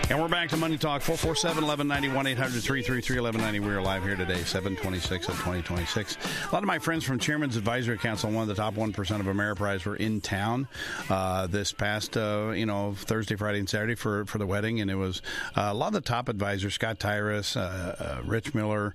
And we're back to Money Talk, 447-1190, 1-800-333-1190. We are live here today, 7/26 of 2026. A lot of my friends from Chairman's Advisory Council, one of the top 1% of Ameriprise, were in town this past, Thursday, Friday, and Saturday for the wedding. And it was a lot of the top advisors, Scott Tyrus, Rich Miller,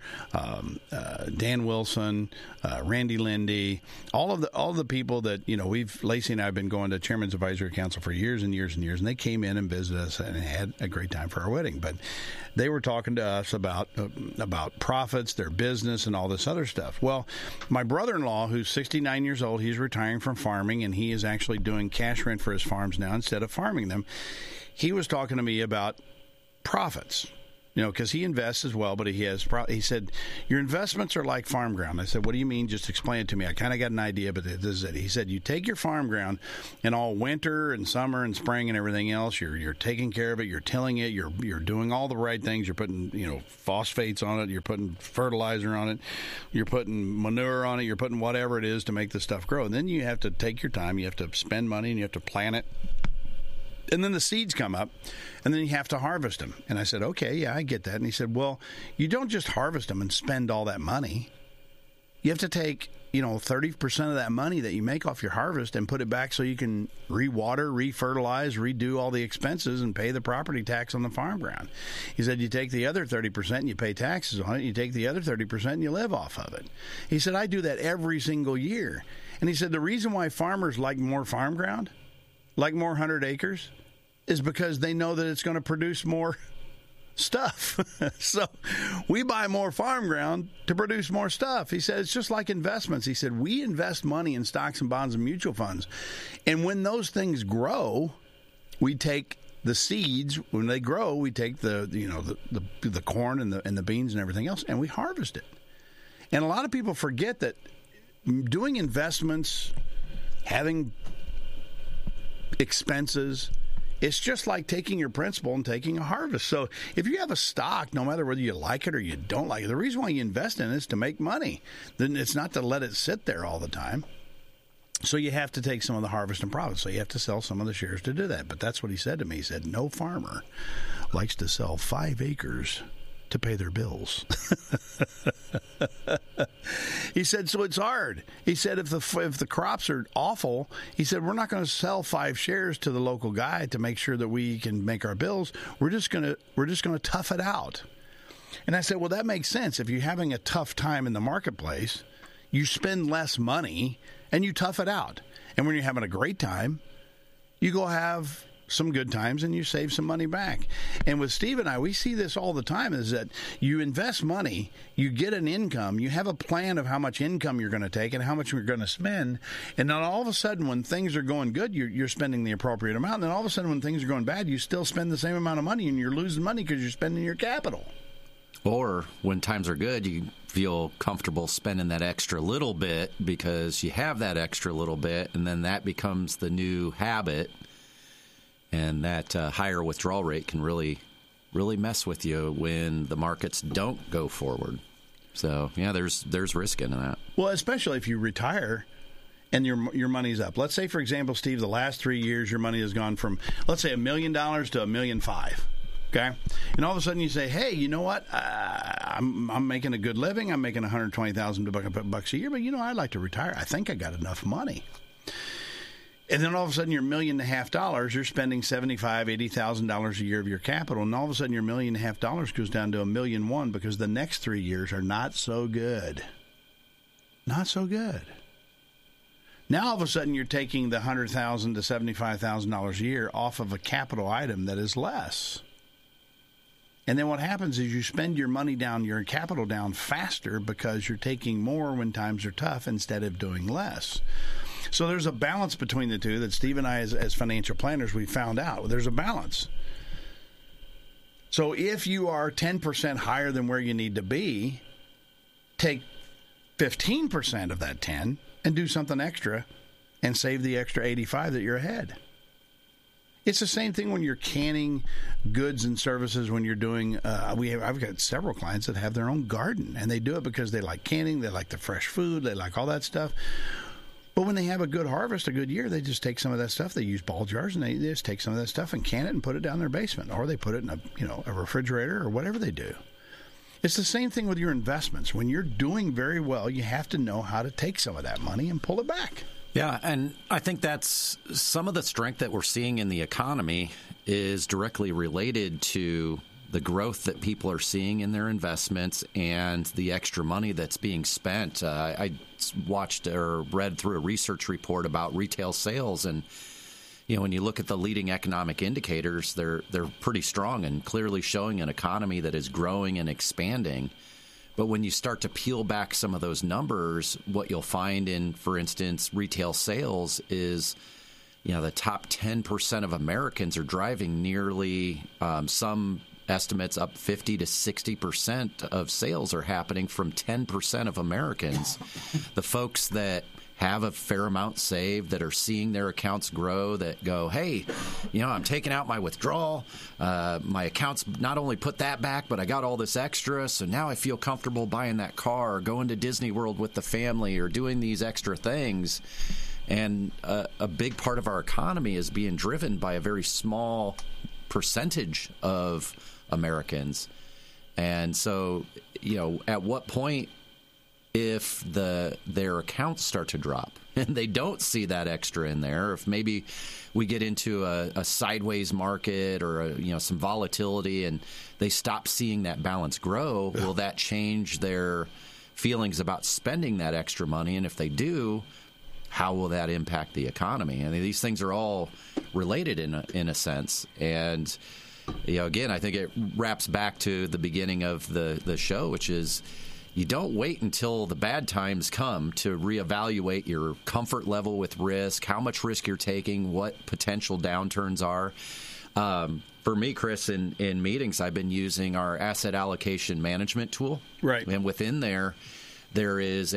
Dan Wilson, Randy Lindy, all of the people that, Lacey and I have been going to Chairman's Advisory Council for years and years and years, and they came in and visited us and had a great time for our wedding. But they were talking to us about profits, their business, and all this other stuff. Well, my brother-in-law, who's 69 years old, he's retiring from farming, and he is actually doing cash rent for his farms now instead of farming them. He was talking to me about profits. Because he invests as well, but he said, your investments are like farm ground. I said, what do you mean? Just explain it to me. I kind of got an idea, but this is it. He said, you take your farm ground and all winter and summer and spring and everything else, you're taking care of it, you're tilling it, you're doing all the right things. You're putting, phosphates on it, you're putting fertilizer on it, you're putting manure on it, you're putting whatever it is to make the stuff grow. And then you have to take your time, you have to spend money, and you have to plant it. And then the seeds come up, and then you have to harvest them. And I said, okay, yeah, I get that. And he said, well, you don't just harvest them and spend all that money. You have to take, 30% of that money that you make off your harvest and put it back so you can re-water, re-fertilize, redo all the expenses and pay the property tax on the farm ground. He said, you take the other 30% and you pay taxes on it. You take the other 30% and you live off of it. He said, I do that every single year. And he said, the reason why farmers like more farm ground, like more 100 acres, is because they know that it's going to produce more stuff. So we buy more farm ground to produce more stuff. He said, it's just like investments. He said, we invest money in stocks and bonds and mutual funds. And when those things grow, we take the seeds. When they grow, we take the corn and the beans and everything else, and we harvest it. And a lot of people forget that doing investments, having expenses, it's just like taking your principal and taking a harvest. So if you have a stock, no matter whether you like it or you don't like it, the reason why you invest in it is to make money. Then it's not to let it sit there all the time. So you have to take some of the harvest and profit. So you have to sell some of the shares to do that. But that's what he said to me. He said, no farmer likes to sell 5 acres to pay their bills. He said, so it's hard. He said, if the crops are awful, he said, we're not going to sell 5 shares to the local guy to make sure that we can make our bills. We're just going to tough it out. And I said, well, that makes sense. If you're having a tough time in the marketplace, you spend less money and you tough it out. And when you're having a great time, you go have some good times and you save some money back. And with Steve and I, we see this all the time, is that you invest money, you get an income, you have a plan of how much income you're going to take and how much you're going to spend, and then all of a sudden when things are going good, you're spending the appropriate amount, and then all of a sudden when things are going bad, you still spend the same amount of money and you're losing money because you're spending your capital. Or when times are good, you feel comfortable spending that extra little bit because you have that extra little bit, and then that becomes the new habit. And that higher withdrawal rate can really, really mess with you when the markets don't go forward. So, yeah, there's risk in that. Well, especially if you retire and your money's up. Let's say, for example, Steve, the last 3 years your money has gone from, let's say, $1 million to $1.5 million. Okay? And all of a sudden you say, hey, you know what? I'm making a good living. I'm making $120,000 a year, but, I'd like to retire. I think I got enough money. And then all of a sudden, your $1.5 million, you're spending $75,000, $80,000 a year of your capital, and all of a sudden, your $1.5 million goes down to $1.1 million because the next 3 years are not so good. Not so good. Now, all of a sudden, you're taking the $100,000 to $75,000 a year off of a capital item that is less. And then what happens is you spend your money down, your capital down faster because you're taking more when times are tough instead of doing less. So there's a balance between the two that Steve and I, as financial planners, we found out. There's a balance. So if you are 10% higher than where you need to be, take 15% of that 10 and do something extra and save the extra 85 that you're ahead. It's the same thing when you're canning goods and services, when you're doing, I've got several clients that have their own garden, and they do it because they like canning, they like the fresh food, they like all that stuff. But when they have a good harvest, a good year, they just take some of that stuff. They use ball jars, and they just take some of that stuff and can it and put it down their basement, or they put it in a refrigerator or whatever they do. It's the same thing with your investments. When you're doing very well, you have to know how to take some of that money and pull it back. Yeah, and I think that's some of the strength that we're seeing in the economy is directly related to the growth that people are seeing in their investments and the extra money that's being spent. I watched or read through a research report about retail sales, and when you look at the leading economic indicators, they're pretty strong and clearly showing an economy that is growing and expanding. But when you start to peel back some of those numbers, what you'll find in, for instance, retail sales is, the top 10% of Americans are driving nearly, some estimates up 50 to 60% of sales are happening from 10% of Americans. The folks that have a fair amount saved, that are seeing their accounts grow, that go, hey, I'm taking out my withdrawal. My accounts not only put that back, but I got all this extra, so now I feel comfortable buying that car, or going to Disney World with the family, or doing these extra things. And a big part of our economy is being driven by a very small percentage of Americans. And so, at what point, if their accounts start to drop and they don't see that extra in there, if maybe we get into a sideways market or some volatility and they stop seeing that balance grow, will that change their feelings about spending that extra money? And if they do, how will that impact the economy? I mean, these things are all related in a sense. And again, I think it wraps back to the beginning of the show, which is, you don't wait until the bad times come to reevaluate your comfort level with risk, how much risk you're taking, what potential downturns are. For me, Chris, in meetings, I've been using our asset allocation management tool. Right. And within there is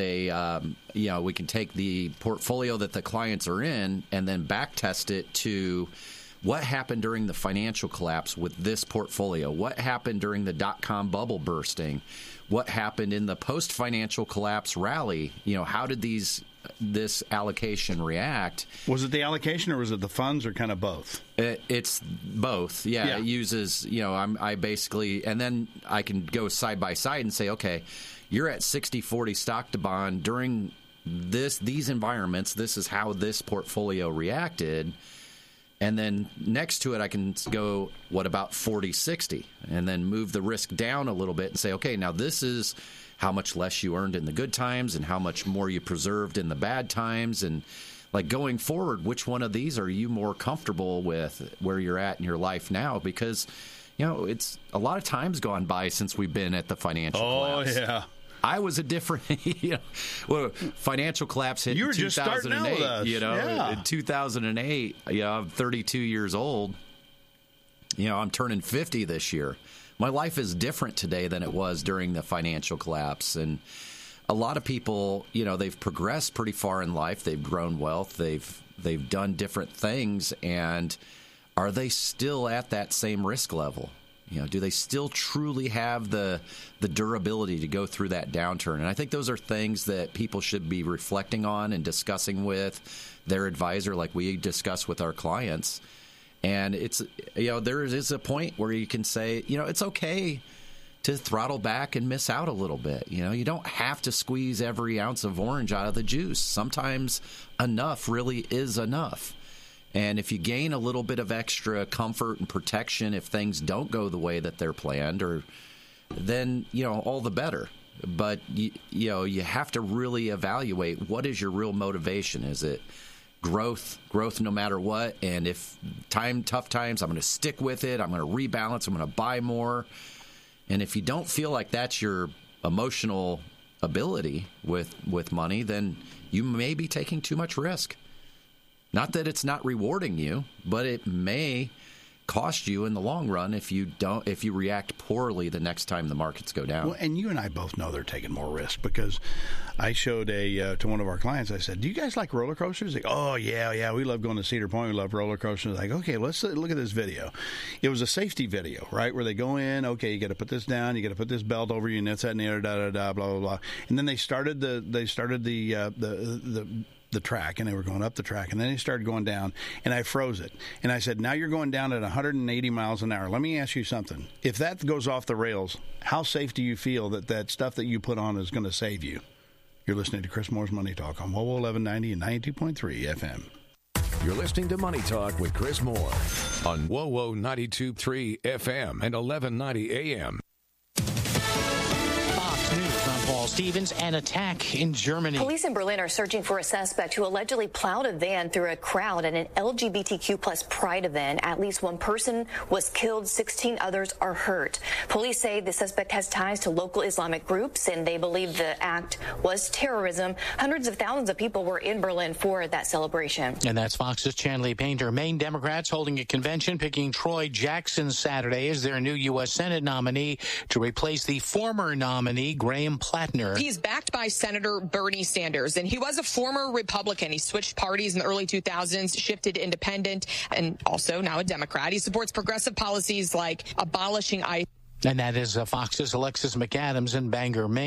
we can take the portfolio that the clients are in and then back test it to what happened during the financial collapse with this portfolio, what happened during the dot-com bubble bursting, what happened in the post-financial collapse rally. How did this allocation react? Was it the allocation, or was it the funds, or kind of both? It's both. Yeah. It uses, I basically, and then I can go side by side and say, okay, you're at 60-40 stock to bond during these environments. This is how this portfolio reacted. And then next to it, I can go, what about 40-60? And then move the risk down a little bit and say, okay, now this is how much less you earned in the good times and how much more you preserved in the bad times. And like going forward, which one of these are you more comfortable with where you're at in your life now? Because, it's a lot of times gone by since we've been at the financial collapse. Oh, yeah. I was a different, financial collapse hit you were in 2008. Just starting out with us. In 2008, I'm 32 years old. I'm turning 50 this year. My life is different today than it was during the financial collapse. And a lot of people, they've progressed pretty far in life. They've grown wealth. They've done different things. And are they still at that same risk level? Do they still truly have the durability to go through that downturn? And I think those are things that people should be reflecting on and discussing with their advisor, like we discuss with our clients. And it's, there is a point where you can say, it's okay to throttle back and miss out a little bit. You don't have to squeeze every ounce of orange out of the juice. Sometimes enough really is enough. And if you gain a little bit of extra comfort and protection if things don't go the way that they're planned, then all the better. But you have to really evaluate, what is your real motivation? Is it growth no matter what? And if tough times, I'm going to stick with it. I'm going to rebalance. I'm going to buy more. And if you don't feel like that's your emotional ability with money, then you may be taking too much risk. Not that it's not rewarding you, but it may cost you in the long run if you react poorly the next time the markets go down. Well, and you and I both know they're taking more risk, because I showed to one of our clients, I said, do you guys like roller coasters? Like, oh, yeah, we love going to Cedar Point. We love roller coasters. Like, okay, let's look at this video. It was a safety video, right, where they go in, okay, you got to put this down, you got to put this belt over you, and that's that, and the other, blah, blah, blah. And then they started the the track, and they were going up the track, and then they started going down, and I froze it. And I said, now you're going down at 180 miles an hour. Let me ask you something. If that goes off the rails, how safe do you feel that that stuff that you put on is going to save you? You're listening to Chris Moore's Money Talk on WOWO 1190 and 92.3 FM. You're listening to Money Talk with Chris Moore on WOWO 92.3 FM and 1190 AM. Paul Stevens, an attack in Germany. Police in Berlin are searching for a suspect who allegedly plowed a van through a crowd at an LGBTQ plus pride event. At least one person was killed, 16 others are hurt. Police say the suspect has ties to local Islamic groups, and they believe the act was terrorism. Hundreds of thousands of people were in Berlin for that celebration. And that's Fox's Chanley Painter. Maine Democrats holding a convention picking Troy Jackson Saturday as their new U.S. Senate nominee to replace the former nominee, Graham Plattner. He's backed by Senator Bernie Sanders, and he was a former Republican. He switched parties in the early 2000s, shifted independent, and also now a Democrat. He supports progressive policies like abolishing ICE. And that is Fox's Alexis McAdams in Bangor, Maine.